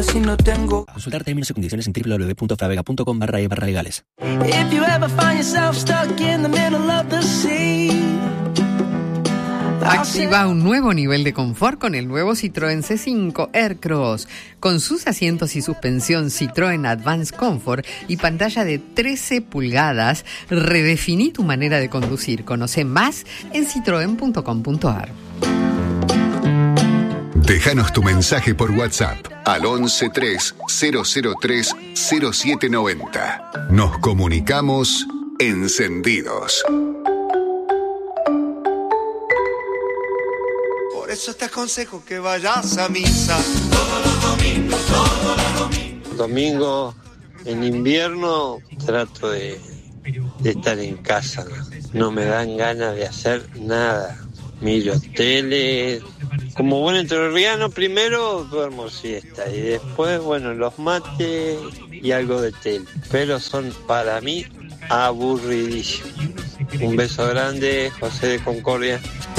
Si no tengo. Consultar términos y condiciones en www.favega.com/legales. If you ever find yourself stuck in the middle of the sea. Activa un nuevo nivel de confort con el nuevo Citroën C5 Aircross. Con sus asientos y suspensión Citroën Advanced Comfort y pantalla de 13 pulgadas, redefiní tu manera de conducir. Conoce más en citroen.com.ar. Déjanos tu mensaje por WhatsApp al 1130030790. Nos comunicamos encendidos. Por eso te aconsejo que vayas a misa todos los domingos, todos los domingos. Domingo, en invierno trato de estar en casa. No me dan ganas de hacer nada. Miro tele. Como buen entrerriano, primero duermo siesta y después, bueno, los mates y algo de tele. Pero son para mí aburridísimos. Un beso grande, José de Concordia.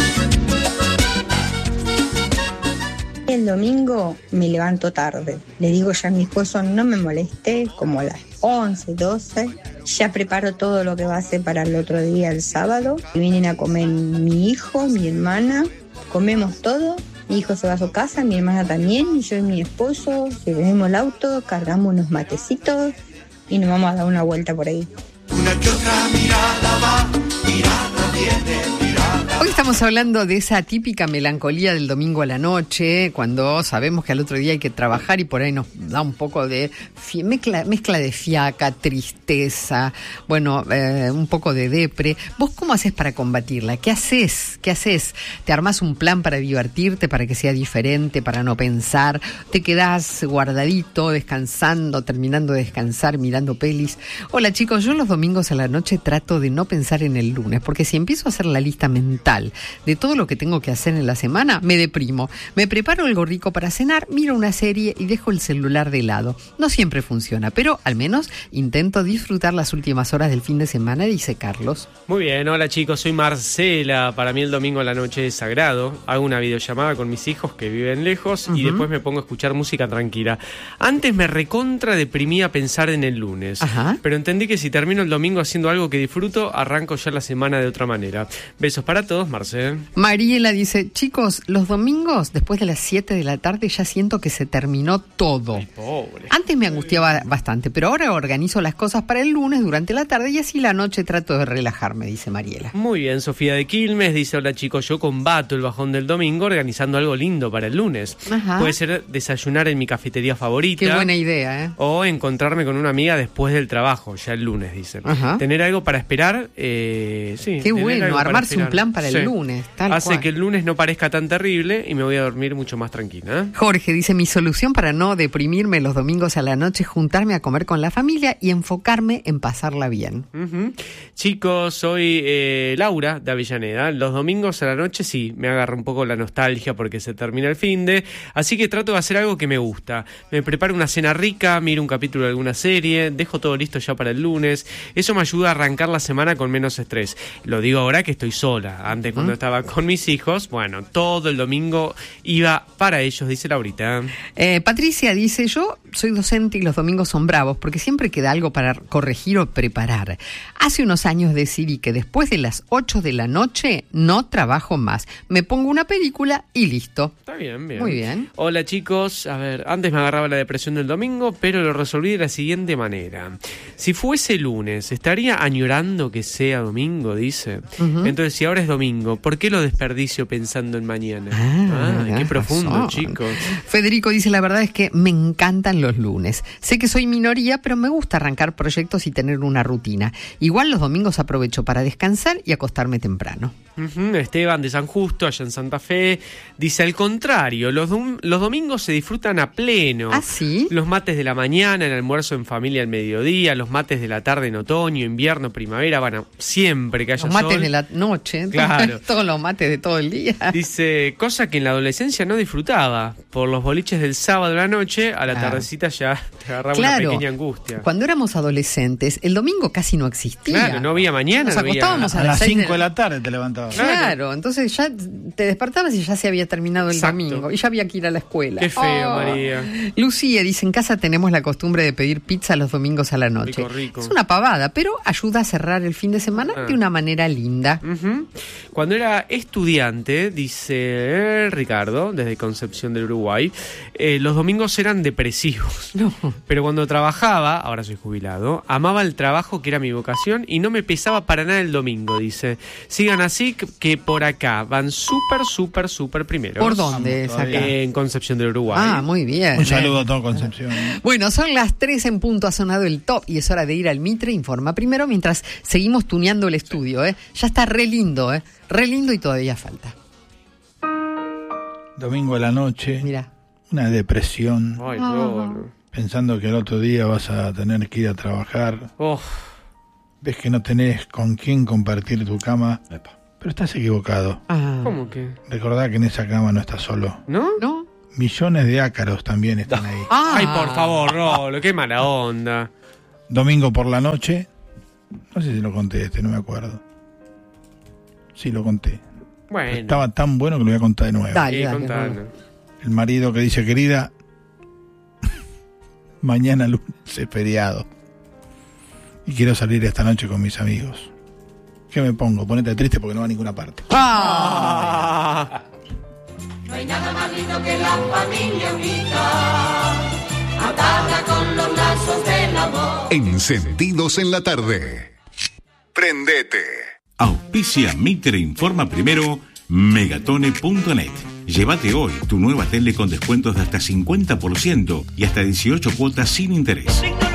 El domingo me levanto tarde. Le digo ya a mi esposo, no me moleste, como a las 11, 12. Ya preparo todo lo que va a hacer para el otro día, el sábado. Vienen a comer mi hijo, mi hermana. Comemos todo. Mi hijo se va a su casa, mi hermana también. Y yo y mi esposo, si tenemos el auto, cargamos unos matecitos y nos vamos a dar una vuelta por ahí. Una que otra mirada va, mirada viene, mirada. Hoy estamos hablando de esa típica melancolía del domingo a la noche, cuando sabemos que al otro día hay que trabajar y por ahí nos da un poco de mezcla de fiaca, tristeza, bueno, un poco de depre. ¿Vos cómo haces para combatirla? ¿Qué haces? ¿Te armás un plan para divertirte, para que sea diferente, para no pensar? ¿Te quedás guardadito, descansando, terminando de descansar, mirando pelis? Hola chicos, yo los domingos a la noche trato de no pensar en el lunes, porque si empiezo a hacer la lista mental de todo lo que tengo que hacer en la semana, me deprimo. Me preparo algo rico para cenar, miro una serie y dejo el celular de lado. No siempre funciona, pero al menos intento disfrutar las últimas horas del fin de semana, dice Carlos. Muy bien, hola chicos, soy Marcela. Para mí el domingo a la noche es sagrado. Hago una videollamada con mis hijos que viven lejos y después me pongo a escuchar música tranquila. Antes me recontra deprimía pensar en el lunes, pero entendí que si termino el domingo haciendo algo que disfruto, arranco ya la semana de otra manera. Besos para todos, Marcel. Mariela dice, chicos, los domingos después de las 7 de la tarde ya siento que se terminó todo. Ay, pobre. Antes me angustiaba bastante, pero ahora organizo las cosas para el lunes durante la tarde y así la noche trato de relajarme, dice Mariela. Muy bien, Sofía de Quilmes dice, hola chicos, yo combato el bajón del domingo organizando algo lindo para el lunes. Puede ser desayunar en mi cafetería favorita. Qué buena idea, ¿eh? O encontrarme con una amiga después del trabajo, ya el lunes, dicen. Tener algo para esperar, sí. Qué bueno, armarse un plan para el lunes, tal hace cual. que el lunes no parezca tan terrible y me voy a dormir mucho más tranquila. Jorge dice, mi solución para no deprimirme los domingos a la noche es juntarme a comer con la familia y enfocarme en pasarla bien. Chicos, soy Laura de Avellaneda. Los domingos a la noche sí, me agarra un poco la nostalgia porque se termina el finde, así que trato de hacer algo que me gusta. Me preparo una cena rica, miro un capítulo de alguna serie, dejo todo listo ya para el lunes. Eso me ayuda a arrancar la semana con menos estrés. Lo digo ahora que estoy sola. Antes cuando estaba con mis hijos, bueno, todo el domingo iba para ellos, dice Laurita. Patricia dice, yo soy docente y los domingos son bravos porque siempre queda algo para corregir o preparar. Hace unos años decidí que después de las 8 de la noche no trabajo más. Me pongo una película y listo. Está bien, bien. Muy bien. Hola chicos, a ver, antes me agarraba la depresión del domingo, pero lo resolví de la siguiente manera. Si fuese lunes, estaría añorando que sea domingo, dice. Entonces, si ahora es domingo, ¿por qué lo desperdicio pensando en mañana? Qué profundo, razón. chicos. Federico dice, la verdad es que me encantan los lunes. Sé que soy minoría, pero me gusta arrancar proyectos y tener una rutina. Igual los domingos aprovecho para descansar y acostarme temprano. Esteban de San Justo, allá en Santa Fe, dice al contrario, los domingos se disfrutan a pleno. ¿Ah, sí? Los mates de la mañana, el almuerzo en familia al mediodía, los mates de la tarde en otoño, invierno, primavera, bueno, siempre que haya los mates sol. De la noche, claro. Todos los mates de todo el día. Dice, cosa que en la adolescencia no disfrutaba, por los boliches del sábado a la noche, a la tardecita ya te agarraba una pequeña angustia. Cuando éramos adolescentes, el domingo casi no existía. Claro, no había mañana. Nos acostábamos a las 5 de la tarde te levantabas. despertaba. Claro, entonces ya te despertabas y ya se había terminado el Exacto. domingo y ya había que ir a la escuela. Qué feo, María. Lucía dice, en casa tenemos la costumbre de pedir pizza los domingos a la noche. Rico, rico. Es una pavada, pero ayuda a cerrar el fin de semana de una manera linda. Ujú. Cuando era estudiante, dice Ricardo, desde Concepción del Uruguay, los domingos eran depresivos. No. Pero cuando trabajaba, ahora soy jubilado, amaba el trabajo que era mi vocación y no me pesaba para nada el domingo, dice. Sigan así que por acá van súper primeros. ¿Por dónde es acá? En Concepción del Uruguay. Ah, muy bien. Un saludo a todo Concepción. Bueno, son las 3 en punto, ha sonado el top y es hora de ir al Mitre Informa primero mientras seguimos tuneando el estudio, ¿eh? Ya está re lindo, re lindo y todavía falta. Domingo a la noche, Mira. una depresión, Ay, no. pensando que el otro día vas a tener que ir a trabajar. Oh, Ves que no tenés con quién compartir tu cama, pero estás equivocado. ¿cómo que? Recordá que en esa cama no estás solo. ¿No? ¿No? Millones de ácaros también están ahí. Ay, por favor, Rolo, qué mala onda. Domingo por la noche, no sé si lo conté no me acuerdo. Sí, lo conté. Bueno. Estaba tan bueno que lo voy a contar de nuevo. Dale, Contanos. El marido que dice, querida, mañana lunes es feriado y quiero salir esta noche con mis amigos. ¿Qué me pongo? Ponete triste porque no va a ninguna parte. Ah. No hay nada más lindo que la familia unida, atada con los lazos del amor. Encendidos en la tarde. Prendete. Auspicia Mitre Informa primero, Megatone.net. Llévate hoy tu nueva tele con descuentos de hasta 50% y hasta 18 cuotas sin interés.